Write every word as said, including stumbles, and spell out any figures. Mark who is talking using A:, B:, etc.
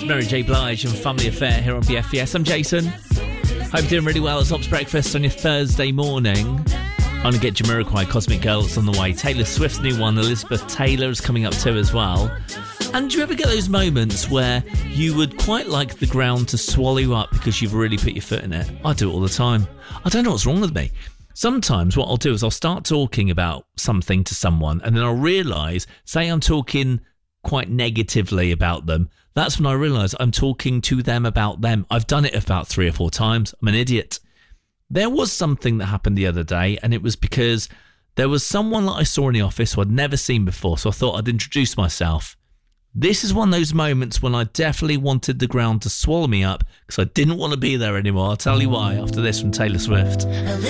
A: Mary J. Blige and Family Affair here on B F E S. I'm Jason. Hope you're doing really well. It's Ops Breakfast on your Thursday morning. I'm going to get Jamiroquai, Cosmic Girls on the way. Taylor Swift's new one, Elizabeth Taylor, is coming up too as well. And do you ever get those moments where you would quite like the ground to swallow you up because you've really put your foot in it? I do it all the time. I don't know what's wrong with me. Sometimes what I'll do is I'll start talking about something to someone and then I'll realise, say I'm talking quite negatively about them, that's when I realise I'm talking to them about them. I've done it about three or four times. I'm an idiot. There was something that happened the other day, and it was because there was someone that I saw in the office who I'd never seen before, so I thought I'd introduce myself. This is one of those moments when I definitely wanted the ground to swallow me up because I didn't want to be there anymore. I'll tell you why after this from Taylor Swift.